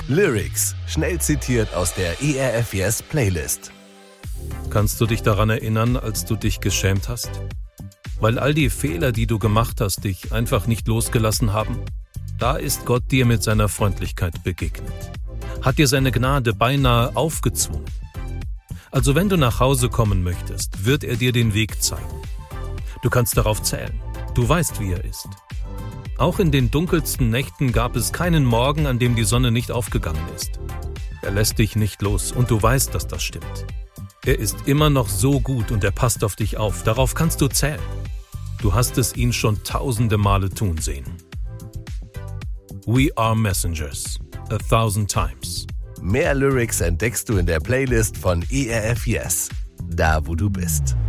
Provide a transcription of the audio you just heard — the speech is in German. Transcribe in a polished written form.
Lyrics, schnell zitiert aus der ERF Yes Playlist. Kannst du dich daran erinnern, als du dich geschämt hast? Weil all die Fehler, die du gemacht hast, dich einfach nicht losgelassen haben? Da ist Gott dir mit seiner Freundlichkeit begegnet. Hat dir seine Gnade beinahe aufgezwungen. Also wenn du nach Hause kommen möchtest, wird er dir den Weg zeigen. Du kannst darauf zählen. Du weißt, wie er ist. Auch in den dunkelsten Nächten gab es keinen Morgen, an dem die Sonne nicht aufgegangen ist. Er lässt dich nicht los und du weißt, dass das stimmt. Er ist immer noch so gut und er passt auf dich auf. Darauf kannst du zählen. Du hast es ihn schon tausende Male tun sehen. We are messengers, 1,000 times. Mehr Lyrics entdeckst du in der Playlist von ERF Yes, da wo du bist.